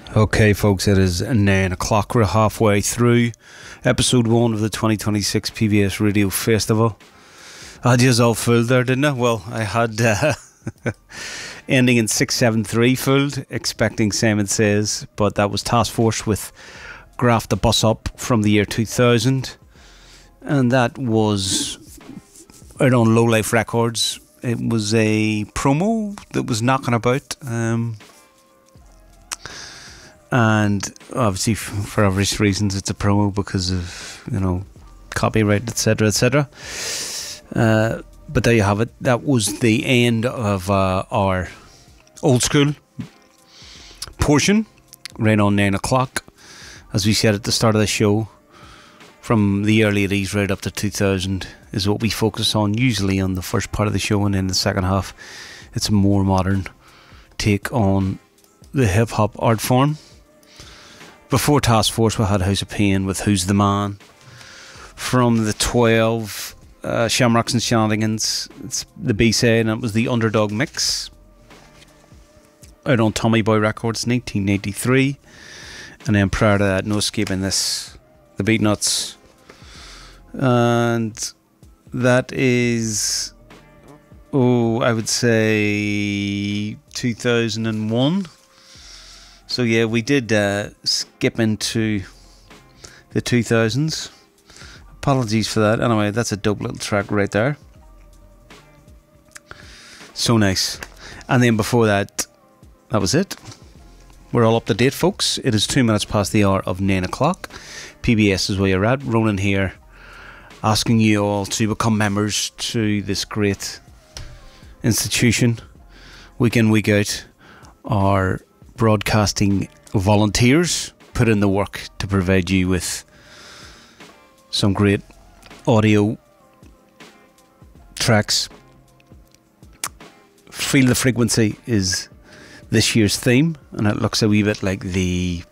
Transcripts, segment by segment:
Okay, folks, it is 9 o'clock. We're halfway through episode 1 of the 2026 PBS Radio Festival. I had you all fooled there, didn't I? Well, I had ending in 673 fooled, expecting Simon Says, but that was Task Force with Graft the Bus Up from the year 2000, and that was out on Low Life Records. It was a promo that was knocking about, and obviously for obvious reasons it's a promo because of, you know, copyright, etc, etc. But there you have it. That was the end of our old school portion, right on 9 o'clock. As we said at the start of the show, from the early 80s right up to 2000 is what we focus on, usually on the first part of the show, and in the second half it's a more modern take on the hip-hop art form. Before Task Force we had House of Pain with Who's the Man. From the 12 Shamrocks and Shenanigans, it's the B-side, and it was the Underdog Mix out on Tommy Boy Records 1983. And then prior to that, no escaping this, the Beatnuts, and that is, I would say 2001. So yeah, we did skip into the 2000s. Apologies for that. Anyway, that's a dope little track right there. So nice. And then before that, that was it. We're all up to date, folks. It is 2 minutes past the hour of 9 o'clock. PBS is where you're at. Ronan here, asking you all to become members to this great institution. Week in, week out, our broadcasting volunteers put in the work to provide you with some great audio tracks. Feel the Frequency is this year's theme, and it looks a wee bit like the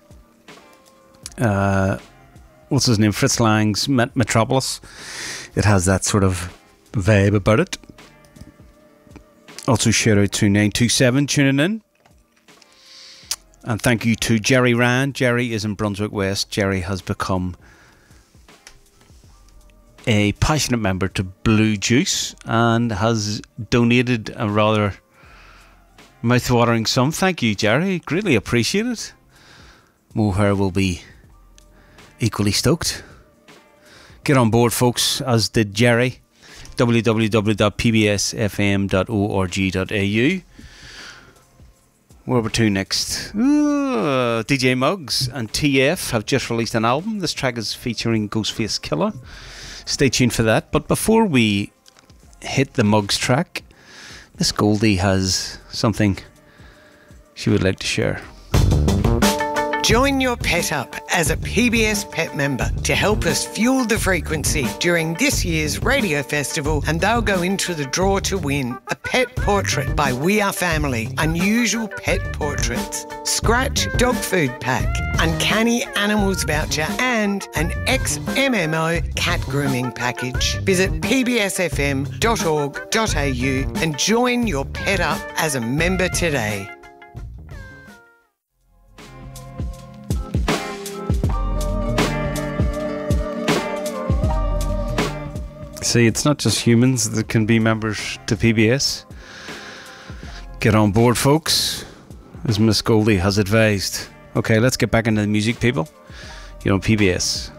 what's his name, Fritz Lang's Metropolis. It has that sort of vibe about it. Also shout out to 927 tuning in, and thank you to Jerry Rand. Jerry is in Brunswick West. Jerry has become a passionate member to Blue Juice and has donated a rather mouth-watering sum. Thank you, Jerry. Greatly appreciate it. Mohair will be equally stoked. Get on board, folks, as did Jerry. www.pbsfm.org.au. Where we're to next? DJ Muggs and TF have just released an album. This track is featuring Ghostface Killah. Stay tuned for that. But before we hit the Muggs track, Miss Goldie has something she would like to share. Join your pet up as a PBS Pet member to help us fuel the frequency during this year's radio festival, and they'll go into the draw to win a pet portrait by We Are Family, Unusual Pet Portraits, Scratch Dog Food Pack, Uncanny Animals Voucher, and an ex-MMO cat grooming package. Visit pbsfm.org.au and join your pet up as a member today. See, it's not just humans that can be members to PBS. Get on board, folks, as Miss Goldie has advised. Okay, let's get back into the music, people. You're on PBS.